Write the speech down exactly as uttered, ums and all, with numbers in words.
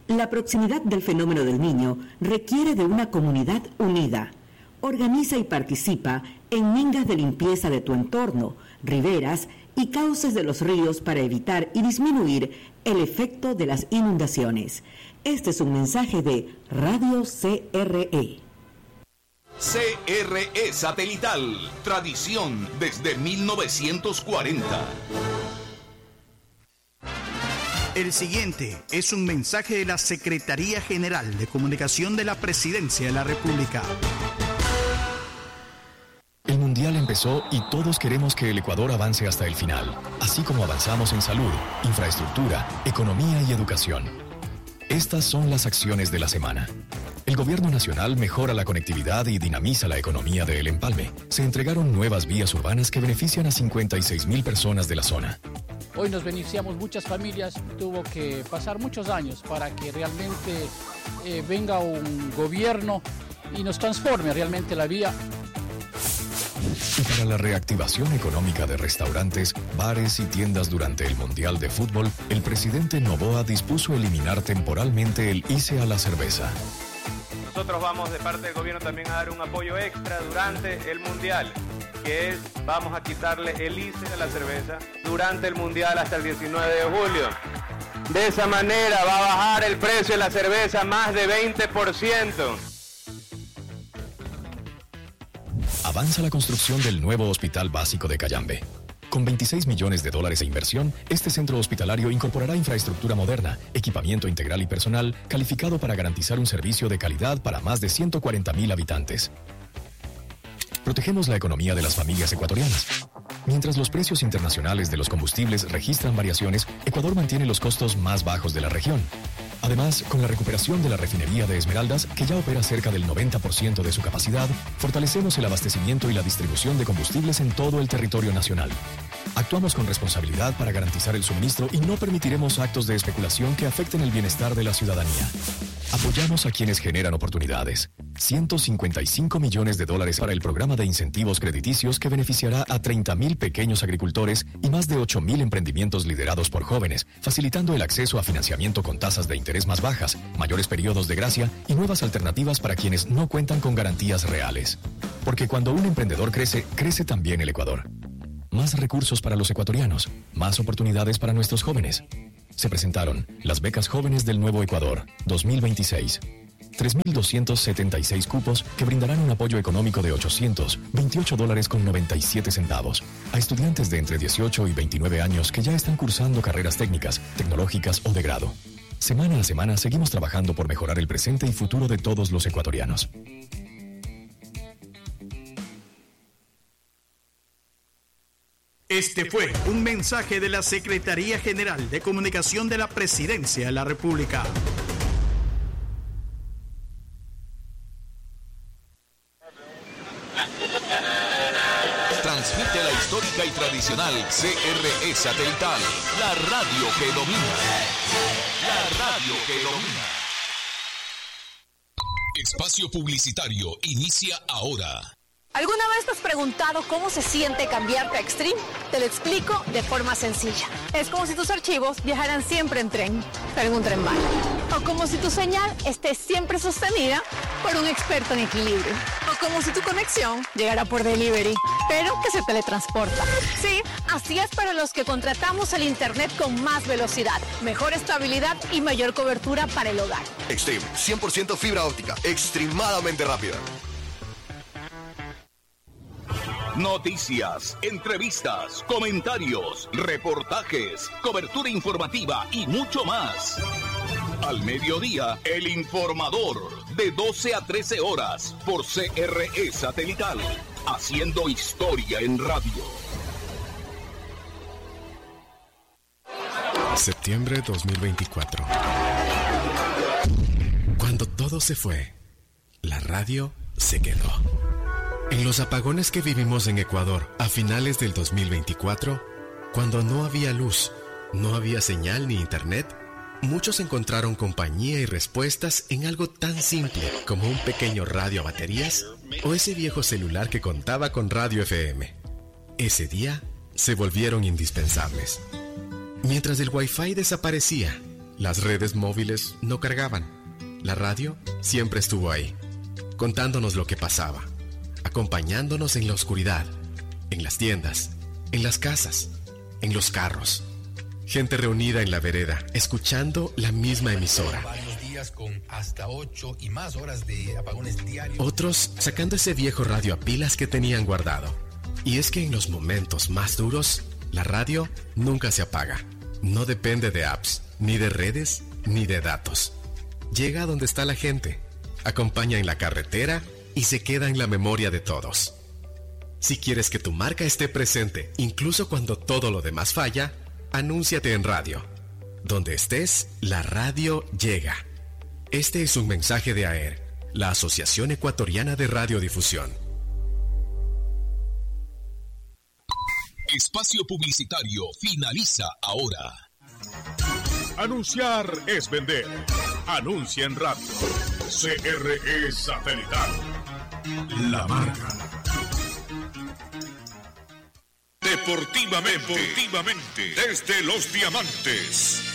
La proximidad del fenómeno del Niño requiere de una comunidad unida. Organiza y participa en mingas de limpieza de tu entorno, riberas y cauces de los ríos para evitar y disminuir el efecto de las inundaciones. Este es un mensaje de Radio C R E. C R E Satelital, tradición desde mil novecientos cuarenta. El siguiente es un mensaje de la Secretaría General de Comunicación de la Presidencia de la República. El Mundial empezó y todos queremos que el Ecuador avance hasta el final, así como avanzamos en salud, infraestructura, economía y educación. Estas son las acciones de la semana. El Gobierno Nacional mejora la conectividad y dinamiza la economía de El Empalme. Se entregaron nuevas vías urbanas que benefician a cincuenta y seis mil personas de la zona. Hoy nos beneficiamos muchas familias, tuvo que pasar muchos años para que realmente eh, venga un gobierno y nos transforme realmente la vía. Y para la reactivación económica de restaurantes, bares y tiendas durante el Mundial de Fútbol, el presidente Noboa dispuso eliminar temporalmente el I C E a la cerveza. Nosotros vamos de parte del gobierno también a dar un apoyo extra durante el Mundial, que es, vamos a quitarle el I C E a la cerveza durante el Mundial hasta el diecinueve de julio. De esa manera va a bajar el precio de la cerveza más de veinte por ciento. Avanza la construcción del nuevo Hospital Básico de Cayambe. Con veintiséis millones de dólares de inversión, este centro hospitalario incorporará infraestructura moderna, equipamiento integral y personal calificado para garantizar un servicio de calidad para más de ciento cuarenta mil habitantes. Protegemos la economía de las familias ecuatorianas. Mientras los precios internacionales de los combustibles registran variaciones, Ecuador mantiene los costos más bajos de la región. Además, con la recuperación de la refinería de Esmeraldas, que ya opera cerca del noventa por ciento de su capacidad, fortalecemos el abastecimiento y la distribución de combustibles en todo el territorio nacional. Actuamos con responsabilidad para garantizar el suministro y no permitiremos actos de especulación que afecten el bienestar de la ciudadanía. Apoyamos a quienes generan oportunidades. ciento cincuenta y cinco millones de dólares para el programa de incentivos crediticios que beneficiará a treinta mil pequeños agricultores y más de ocho mil emprendimientos liderados por jóvenes, facilitando el acceso a financiamiento con tasas de interés más bajas, mayores periodos de gracia y nuevas alternativas para quienes no cuentan con garantías reales. Porque cuando un emprendedor crece, crece también el Ecuador. Más recursos para los ecuatorianos, más oportunidades para nuestros jóvenes. Se presentaron las becas jóvenes del Nuevo Ecuador dos mil veintiséis. tres mil doscientos setenta y seis cupos que brindarán un apoyo económico de ochocientos veintiocho dólares con noventa y siete centavos a estudiantes de entre dieciocho y veintinueve años que ya están cursando carreras técnicas, tecnológicas o de grado. Semana a semana seguimos trabajando por mejorar el presente y futuro de todos los ecuatorianos. Este fue un mensaje de la Secretaría General de Comunicación de la Presidencia de la República. Transmite la histórica y tradicional C R E Satelital, la radio que domina. La radio que domina. Espacio publicitario inicia ahora. ¿Alguna vez te has preguntado cómo se siente cambiarte a Extreme? Te lo explico de forma sencilla. Es como si tus archivos viajaran siempre en tren, pero en un tren bala. O como si tu señal esté siempre sostenida por un experto en equilibrio. O como si tu conexión llegara por delivery, pero que se teletransporta. Sí, así es para los que contratamos el internet con más velocidad, mejor estabilidad y mayor cobertura para el hogar. Extreme, cien por ciento fibra óptica, extremadamente rápida. Noticias, entrevistas, comentarios, reportajes, cobertura informativa y mucho más. Al mediodía, El Informador, de doce a trece horas, por C R E Satelital, haciendo historia en radio. Septiembre dos mil veinticuatro. Cuando todo se fue, la radio se quedó. En los apagones que vivimos en Ecuador a finales del dos mil veinticuatro, cuando no había luz, no había señal ni internet, muchos encontraron compañía y respuestas en algo tan simple como un pequeño radio a baterías o ese viejo celular que contaba con radio F M. Ese día se volvieron indispensables. Mientras el Wi-Fi desaparecía, Las redes móviles no cargaban. La radio siempre estuvo ahí, contándonos lo que pasaba, acompañándonos en la oscuridad, en las tiendas, en las casas, en los carros. Gente reunida en la vereda, escuchando la misma emisora. Varios días con hasta ocho y más horas de apagones diarios. Otros sacando ese viejo radio a pilas que tenían guardado. Y es que en los momentos más duros, la radio nunca se apaga. No depende de apps, ni de redes, ni de datos. Llega donde está la gente, acompaña en la carretera y se queda en la memoria de todos. Si quieres que tu marca esté presente, incluso cuando todo lo demás falla, anúnciate en radio. Donde estés, la radio llega. Este es un mensaje de A E R, la Asociación Ecuatoriana de Radiodifusión. Espacio publicitario finaliza ahora. Anunciar es vender. Anuncia en radio. C R E Satelital. La marca. Deportivamente, Deportivamente, desde Los Diamantes,